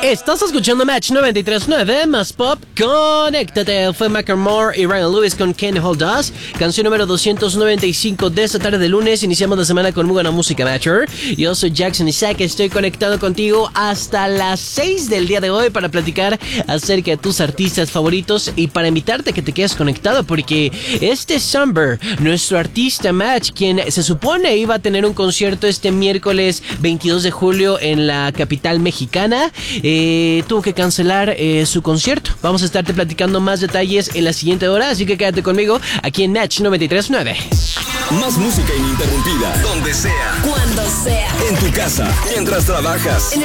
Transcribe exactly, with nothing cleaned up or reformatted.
Estás escuchando Match noventa y tres punto nueve, más pop, conéctate. Fue Macklemore y Ryan Lewis con Can't Hold Us, canción número doscientos noventa y cinco de esta tarde de lunes. Iniciamos la semana con muy buena música, Matcher. Yo soy Jackson Isaac, estoy conectado contigo hasta las seis del día de hoy para platicar acerca de tus artistas favoritos y para invitarte a que te quedes conectado porque este Summer, nuestro artista Match, quien se supone iba a tener un concierto este miércoles veintidós de julio en la capital mexicana, eh, tuvo que cancelar eh, su concierto. Vamos a estarte platicando más detalles en la siguiente hora, así que quédate conmigo aquí en Match noventa y tres punto nueve. Más música ininterrumpida, donde sea, cuando sea, en tu casa, mientras trabajas.